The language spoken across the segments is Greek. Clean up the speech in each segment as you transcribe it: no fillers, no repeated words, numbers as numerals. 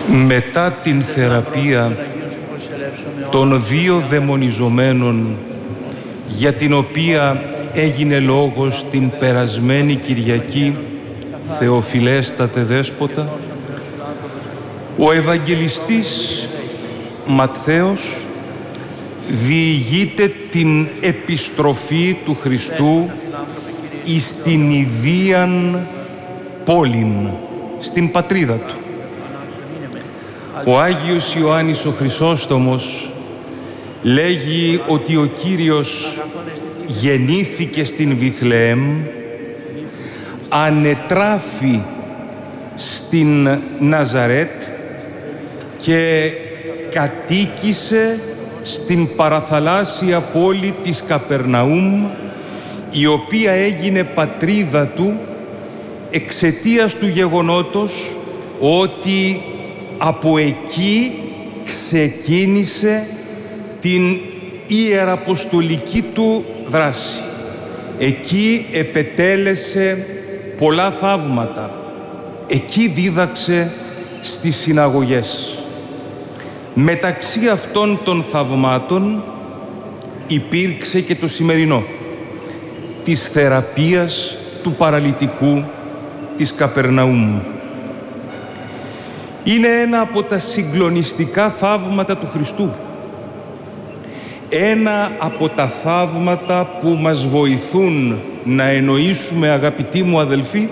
Μετά την θεραπεία των 2 δαιμονιζομένων, για την οποία έγινε λόγος την περασμένη Κυριακή, Θεοφιλέστατε Δέσποτα, ο Ευαγγελιστής Ματθαίος διηγείται την επιστροφή του Χριστού εις την ιδίαν πόλην, στην πατρίδα του. Ο Άγιος Ιωάννης ο Χρυσόστομος λέγει ότι ο Κύριος γεννήθηκε στην Βιθλεέμ, ανετράφη στην Ναζαρέτ και κατοίκησε στην παραθαλάσσια πόλη της Καπερναούμ, η οποία έγινε πατρίδα του εξαιτίας του γεγονότος ότι από εκεί ξεκίνησε την ιεραποστολική του δράση. Εκεί επετέλεσε πολλά θαύματα. Εκεί δίδαξε στις συναγωγές. Μεταξύ αυτών των θαυμάτων υπήρξε και το σημερινό, της θεραπείας του παραλυτικού της Καπερναούμ. Είναι ένα από τα συγκλονιστικά θαύματα του Χριστού. Ένα από τα θαύματα που μας βοηθούν να εννοήσουμε, αγαπητοί μου αδελφοί,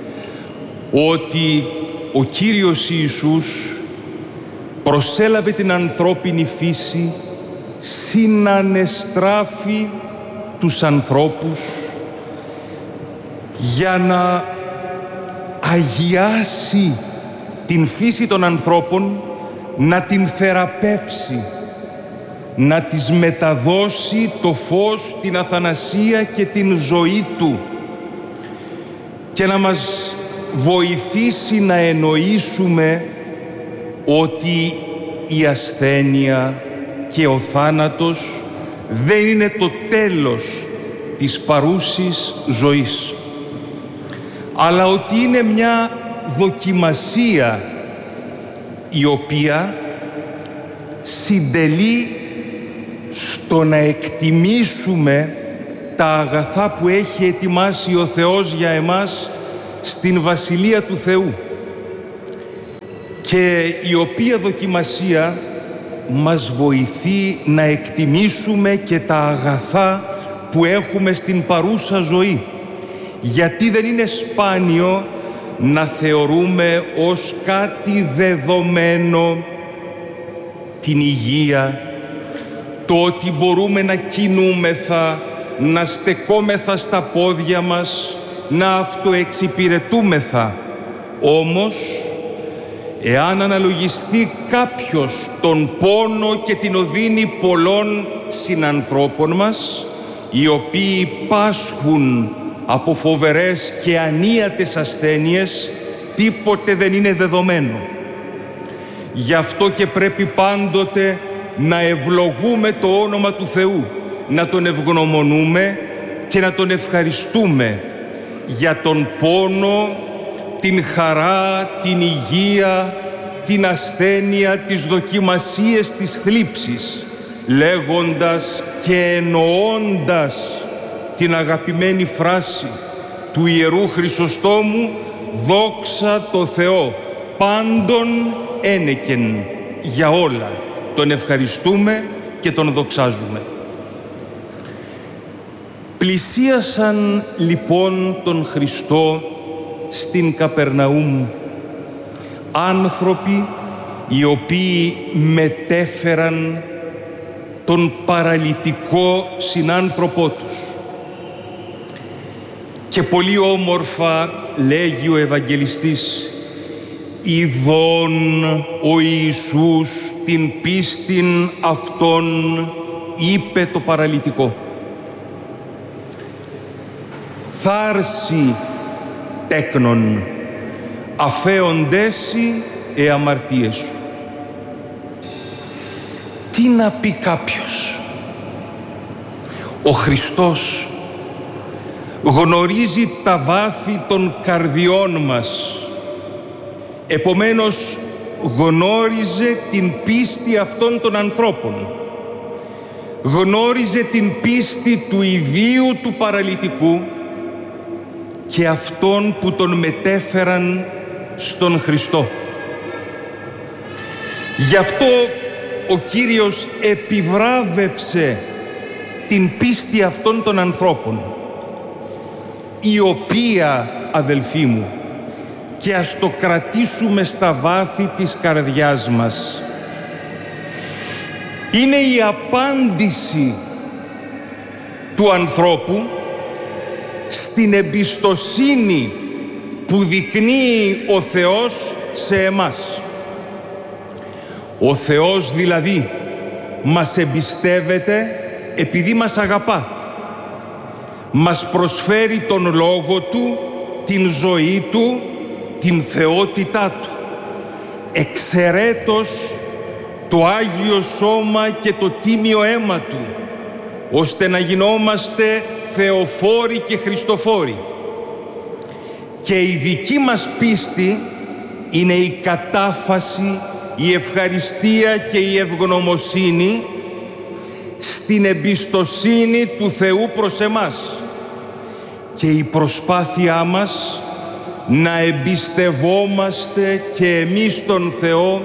ότι ο Κύριος Ιησούς προσέλαβε την ανθρώπινη φύση, συνανεστράφει τους ανθρώπους για να αγιάσει την φύση των ανθρώπων, να την θεραπεύσει, να της μεταδώσει το φως, την αθανασία και την ζωή του και να μας βοηθήσει να εννοήσουμε ότι η ασθένεια και ο θάνατος δεν είναι το τέλος της παρούσης ζωής, αλλά ότι είναι μια δοκιμασία η οποία συντελεί στο να εκτιμήσουμε τα αγαθά που έχει ετοιμάσει ο Θεός για εμάς στην Βασιλεία του Θεού, και η οποία δοκιμασία μας βοηθεί να εκτιμήσουμε και τα αγαθά που έχουμε στην παρούσα ζωή, γιατί δεν είναι σπάνιο να θεωρούμε ως κάτι δεδομένο την υγεία, το ότι μπορούμε να κινούμεθα, να στεκόμεθα στα πόδια μας, να αυτοεξυπηρετούμεθα. Όμως, εάν αναλογιστεί κάποιος τον πόνο και την οδύνη πολλών συνανθρώπων μας, οι οποίοι πάσχουν από φοβερές και ανίατες ασθένειες, τίποτε δεν είναι δεδομένο. Γι' αυτό και πρέπει πάντοτε να ευλογούμε το όνομα του Θεού, να τον ευγνωμονούμε και να τον ευχαριστούμε για τον πόνο, την χαρά, την υγεία, την ασθένεια, τις δοκιμασίες, τις θλίψεις, λέγοντας και εννοώντας την αγαπημένη φράση του Ιερού Χρυσοστόμου «Δόξα τω Θεώ, πάντων ένεκεν», για όλα. Τον ευχαριστούμε και τον δοξάζουμε. Πλησίασαν λοιπόν τον Χριστό στην Καπερναούμ άνθρωποι οι οποίοι μετέφεραν τον παραλυτικό συνάνθρωπό τους. Και πολύ όμορφα λέγει ο Ευαγγελιστής «Ιδών ο Ιησούς την πίστην αυτών είπε το παραλυτικό. Θάρση τέκνον, αφέοντέσι αμαρτίες σου». Τι να πει κάποιος? Ο Χριστός γνωρίζει τα βάθη των καρδιών μας. Επομένως, γνώριζε την πίστη αυτών των ανθρώπων. Γνώριζε την πίστη του ιδίου του παραλυτικού και αυτών που τον μετέφεραν στον Χριστό. Γι' αυτό ο Κύριος επιβράβευσε την πίστη αυτών των ανθρώπων, η οποία, αδελφοί μου, και ας το κρατήσουμε στα βάθη της καρδιάς μας, είναι η απάντηση του ανθρώπου στην εμπιστοσύνη που δεικνύει ο Θεός σε εμάς. Ο Θεός δηλαδή μας εμπιστεύεται επειδή μας αγαπά. Μας προσφέρει τον Λόγο Του, την ζωή Του, την θεότητά Του. Εξαιρέτως το Άγιο Σώμα και το τίμιο αίμα Του, ώστε να γινόμαστε θεοφόροι και χριστοφόροι. Και η δική μας πίστη είναι η κατάφαση, η ευχαριστία και η ευγνωμοσύνη στην εμπιστοσύνη του Θεού προς εμάς και η προσπάθειά μας να εμπιστευόμαστε και εμείς τον Θεό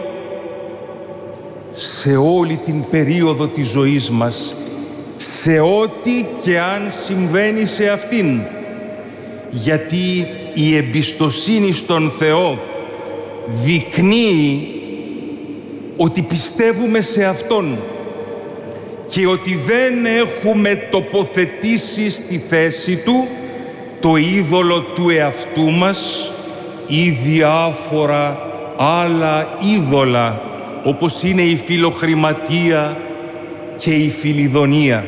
σε όλη την περίοδο της ζωής μας, σε ό,τι και αν συμβαίνει σε αυτήν. Γιατί η εμπιστοσύνη στον Θεό δεικνύει ότι πιστεύουμε σε Αυτόν και ότι δεν έχουμε τοποθετήσει στη θέση Του το είδωλο του εαυτού μας ή διάφορα άλλα είδωλα, όπως είναι η φιλοχρηματία και η φιλιδονία.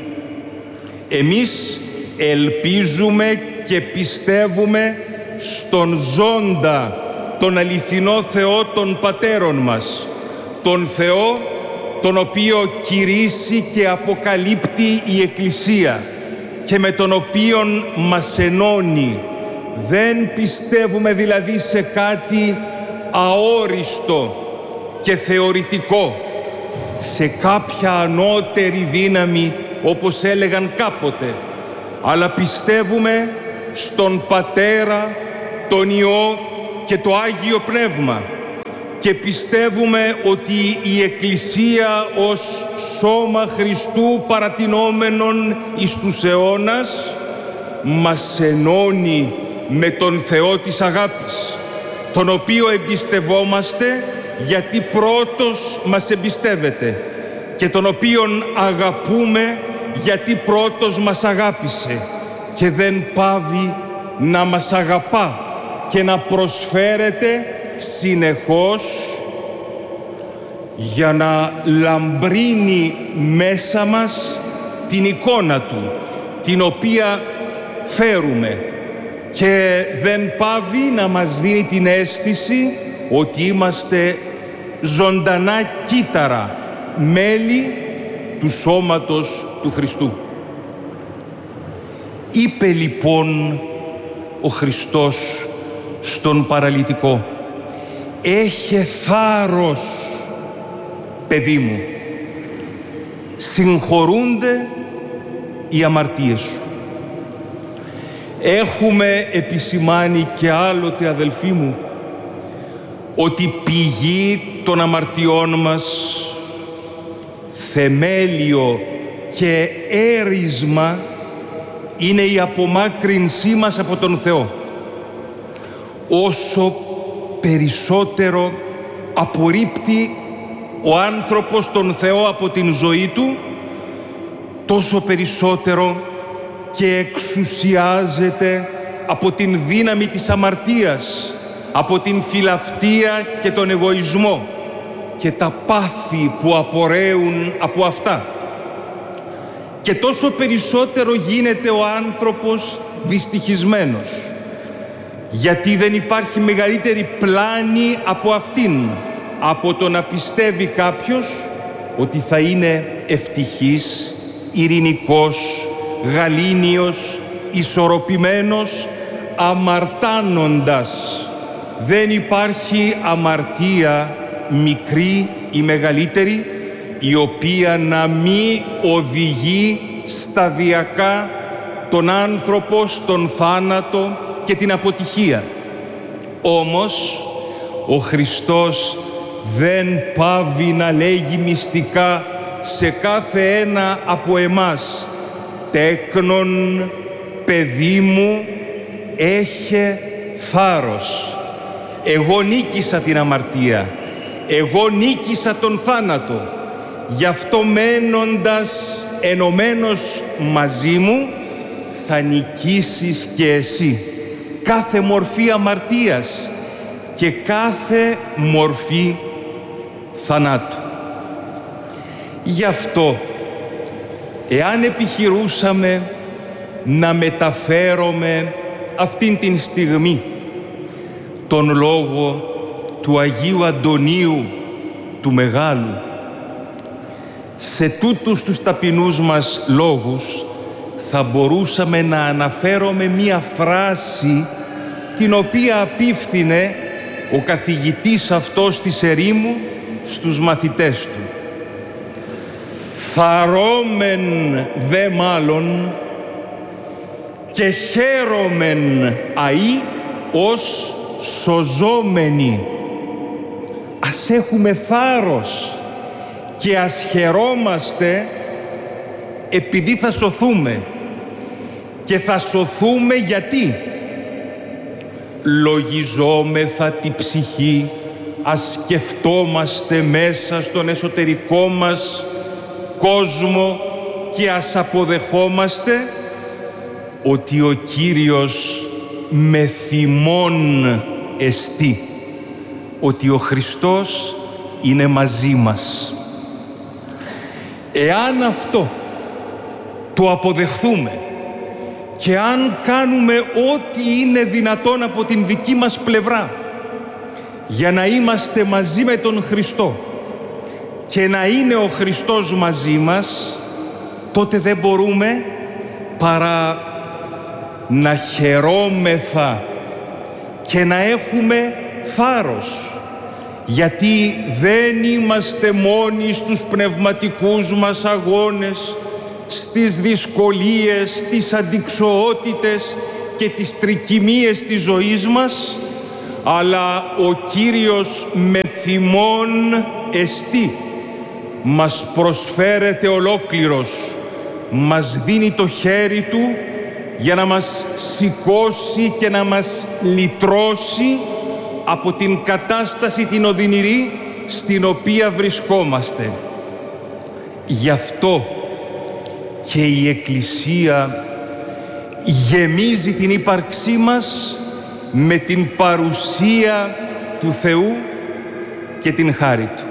Εμείς ελπίζουμε και πιστεύουμε στον ζώντα, τον αληθινό Θεό των πατέρων μας, τον Θεό τον οποίο κηρύσσει και αποκαλύπτει η Εκκλησία και με τον οποίον μας ενώνει. Δεν πιστεύουμε δηλαδή σε κάτι αόριστο και θεωρητικό, σε κάποια ανώτερη δύναμη όπως έλεγαν κάποτε, αλλά πιστεύουμε στον Πατέρα, τον Υιό και το Άγιο Πνεύμα και πιστεύουμε ότι η Εκκλησία ως σώμα Χριστού παρατηνόμενον εις τους αιώνας μας ενώνει με τον Θεό της αγάπης, τον οποίο εμπιστευόμαστε γιατί πρώτος μας εμπιστεύεται και τον οποίον αγαπούμε γιατί πρώτος μας αγάπησε και δεν πάβει να μας αγαπά και να προσφέρεται συνεχώς για να λαμπρύνει μέσα μας την εικόνα Του, την οποία φέρουμε, και δεν πάβει να μας δίνει την αίσθηση ότι είμαστε ζωντανά κύτταρα, μέλη του σώματος του Χριστού. Είπε λοιπόν ο Χριστός στον παραλυτικό: «Έχε θάρρος, παιδί μου, συγχωρούνται οι αμαρτίες σου». Έχουμε επισημάνει και άλλοτε, αδελφοί μου, ότι πηγή των αμαρτιών μας, θεμέλιο και έρισμα είναι η απομάκρυνσή μας από τον Θεό. Όσο περισσότερο απορρίπτει ο άνθρωπος τον Θεό από την ζωή του, τόσο περισσότερο και εξουσιάζεται από την δύναμη της αμαρτίας, από την φιλαυτία και τον εγωισμό και τα πάθη που απορρέουν από αυτά. Και τόσο περισσότερο γίνεται ο άνθρωπος δυστυχισμένος, γιατί δεν υπάρχει μεγαλύτερη πλάνη από αυτήν, από το να πιστεύει κάποιος ότι θα είναι ευτυχής, ειρηνικός, γαλήνιος, ισορροπημένος, αμαρτάνοντας δεν υπάρχει αμαρτία μικρή ή μεγαλύτερη η οποία να μη οδηγεί σταδιακά τον άνθρωπο στον θάνατο και την αποτυχία. Όμως ο Χριστός δεν πάβει να λέγει μυστικά σε κάθε ένα από εμάς: «Τέκνον, παιδί μου, έχε θάρρος. Εγώ νίκησα την αμαρτία, εγώ νίκησα τον θάνατο. Γι' αυτό μένοντας ενωμένος μαζί μου θα νικήσεις και εσύ κάθε μορφή αμαρτίας και κάθε μορφή θανάτου». Γι' αυτό, εάν επιχειρούσαμε να μεταφέρουμε αυτήν την στιγμή τον λόγο του Αγίου Αντωνίου του Μεγάλου σε τούτους τους ταπεινούς μας λόγους, θα μπορούσαμε να αναφέρουμε μία φράση την οποία απίφθινε ο καθηγητής αυτός της ερήμου στους μαθητές του. «Θαρώμεν δε μάλλον και χαίρομεν αεί ως σωζόμενοι». Ας έχουμε θάρρος και ας χαιρόμαστε επειδή θα σωθούμε. Και θα σωθούμε γιατί? Λογιζόμεθα τη ψυχή, ας σκεφτόμαστε μέσα στον εσωτερικό μας κόσμο και ας αποδεχόμαστε ότι ο Κύριος με θυμών εστί, ότι ο Χριστός είναι μαζί μας. Εάν αυτό το αποδεχθούμε και αν κάνουμε ό,τι είναι δυνατόν από την δική μας πλευρά για να είμαστε μαζί με τον Χριστό και να είναι ο Χριστός μαζί μας, τότε δεν μπορούμε παρά να χαιρόμεθα και να έχουμε θάρρος, γιατί δεν είμαστε μόνοι στους πνευματικούς μας αγώνες, στις δυσκολίες, τις αντιξοότητες και τις τρικυμίες της ζωής μας, αλλά ο Κύριος με θυμών εστί. Μας προσφέρεται ολόκληρος, μας δίνει το χέρι Του για να μας σηκώσει και να μας λυτρώσει από την κατάσταση την οδυνηρή στην οποία βρισκόμαστε. Γι' αυτό και η Εκκλησία γεμίζει την ύπαρξή μας με την παρουσία του Θεού και την χάρη Του.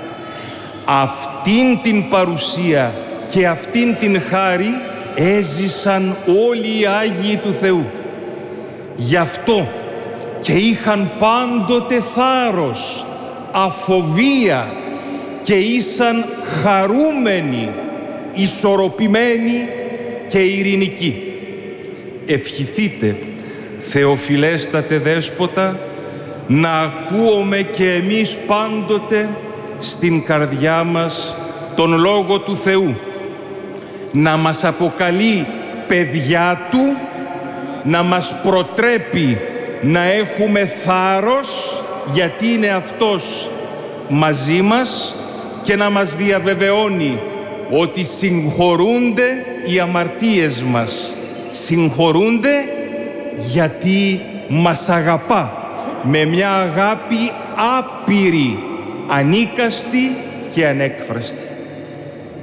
Αυτήν την παρουσία και αυτήν την χάρη έζησαν όλοι οι Άγιοι του Θεού. Γι' αυτό και είχαν πάντοτε θάρρος, αφοβία και ήσαν χαρούμενοι, ισορροπημένοι και ειρηνικοί. Ευχηθείτε, Θεοφιλέστατε Δέσποτα, να ακούουμε και εμείς πάντοτε στην καρδιά μας τον Λόγο του Θεού, να μας αποκαλεί παιδιά Του, να μας προτρέπει να έχουμε θάρρος γιατί είναι Αυτός μαζί μας και να μας διαβεβαιώνει ότι συγχωρούνται οι αμαρτίες μας. Συγχωρούνται γιατί μας αγαπά με μια αγάπη άπειρη, ανίκαστη και ανέκφραστη.